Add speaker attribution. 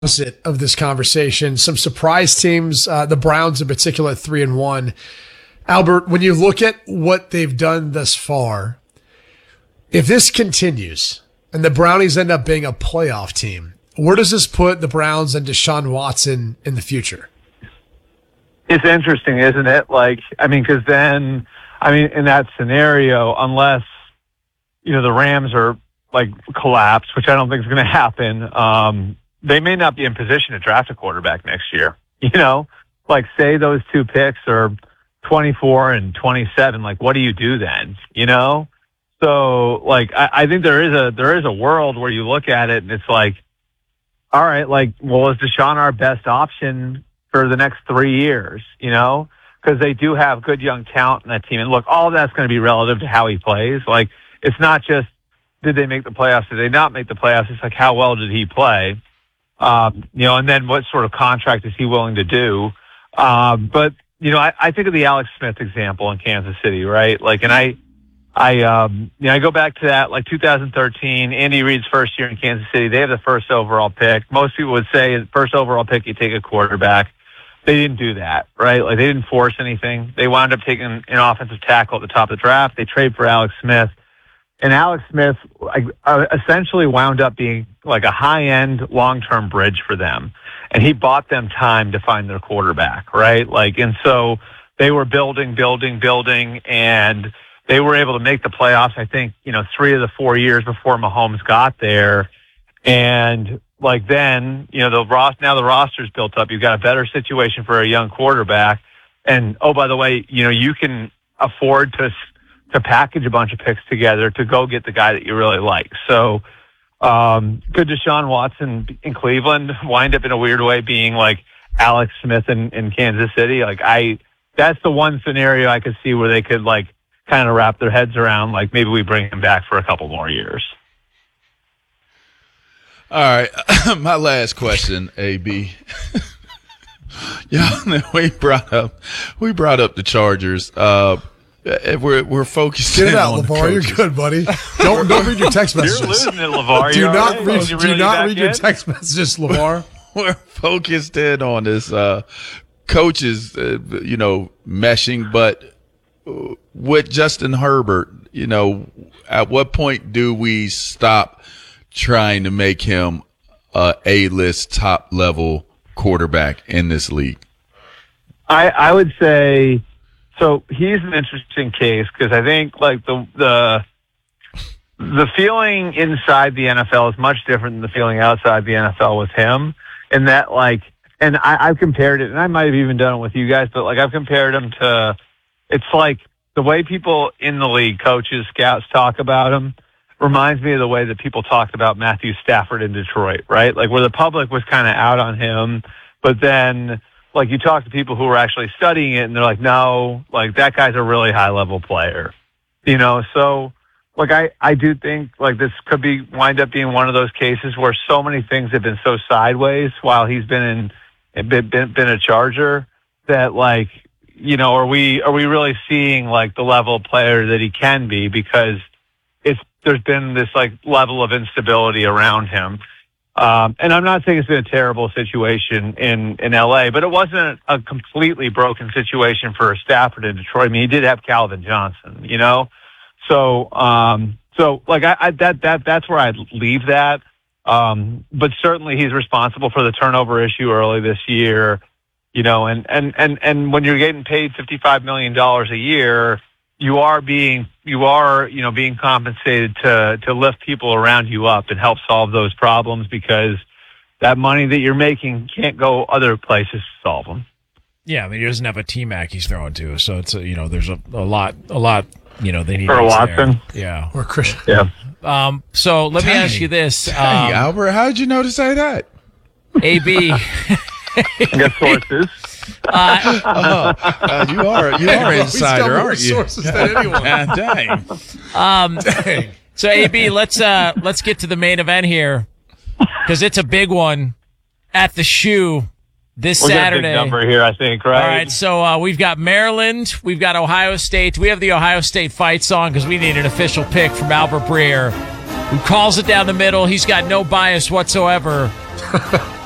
Speaker 1: opposite of this conversation. Some surprise teams, the Browns in particular, 3-1. Albert, when you look at what they've done thus far, if this continues and the Brownies end up being a playoff team, where does this put the Browns and Deshaun Watson in the future?
Speaker 2: It's interesting, isn't it? Because then, in that scenario, unless, the Rams are collapse, which I don't think is going to happen, they may not be in position to draft a quarterback next year. Say those two picks are 24 and 27. What do you do then? So I think there is a world where you look at it and it's all right, is Deshaun our best option for the next 3 years? Because they do have good young talent in that team. And look, all of that's going to be relative to how he plays. It's not just did they make the playoffs, did they not make the playoffs? It's how well did he play? And then what sort of contract is he willing to do? But I think of the Alex Smith example in Kansas City, right? I go back to that, 2013, Andy Reid's first year in Kansas City. They have the first overall pick. Most people would say the first overall pick, you take a quarterback. They didn't do that, right? They didn't force anything. They wound up taking an offensive tackle at the top of the draft. They trade for Alex Smith. And Alex Smith essentially wound up being a high-end, long-term bridge for them. And he bought them time to find their quarterback, right? And so they were building, and they were able to make the playoffs, I think, 3 of the 4 years before Mahomes got there. And then, now the roster's built up. You've got a better situation for a young quarterback. And, oh, by the way, you can afford to package a bunch of picks together to go get the guy that you really like. So, could Deshaun Watson in Cleveland wind up in a weird way being Alex Smith in Kansas City? That's the one scenario I could see where they could kind of wrap their heads around, maybe we bring him back for a couple more years.
Speaker 3: All right. My last question, AB. We brought up the Chargers. We're focused.
Speaker 1: Get it out, LeVar. You're good, buddy. Don't read your text messages.
Speaker 2: You're losing it, LeVar.
Speaker 1: Do not read your text messages, LeVar.
Speaker 3: We're focused in on this coaches, meshing. But with Justin Herbert, at what point do we stop trying to make him a A-list, top-level quarterback in this league?
Speaker 2: I would say. So he's an interesting case because I think the feeling inside the NFL is much different than the feeling outside the NFL with him. And that and I've compared it, and I might have even done it with you guys, but I've compared him to, it's the way people in the league, coaches, scouts talk about him reminds me of the way that people talked about Matthew Stafford in Detroit, right? Where the public was kind of out on him, but then you talk to people who are actually studying it and they're no, that guy's a really high level player, So I do think this could wind up being one of those cases where so many things have been so sideways while he's been a Charger that are we really seeing the level of player that he can be, because there's been this level of instability around him. And I'm not saying it's been a terrible situation in LA, but it wasn't a completely broken situation for Stafford in Detroit. He did have Calvin Johnson, So that's where I'd leave that. But certainly he's responsible for the turnover issue early this year, and when you're getting paid $55 million a year, you are being compensated to lift people around you up and help solve those problems, because that money that you're making can't go other places to solve them.
Speaker 4: Yeah, he doesn't have a T-Mac he's throwing to, so it's there's a lot they need
Speaker 2: for Watson.
Speaker 4: There. Yeah,
Speaker 1: or Christian.
Speaker 2: Yeah.
Speaker 4: So let me ask you this,
Speaker 3: Albert, how did you know to say that?
Speaker 4: AB.
Speaker 2: I got sources.
Speaker 3: You are insider, aren't you?
Speaker 1: Sources than anyone.
Speaker 3: Dang.
Speaker 1: Dang.
Speaker 4: So AB, let's get to the main event here, because it's a big one at the Shoe this Saturday.
Speaker 2: Got a big number here, I think, right?
Speaker 4: All right, so we've got Maryland, we've got Ohio State. We have the Ohio State fight song because we need an official pick from Albert Breer, who calls it down the middle. He's got no bias whatsoever.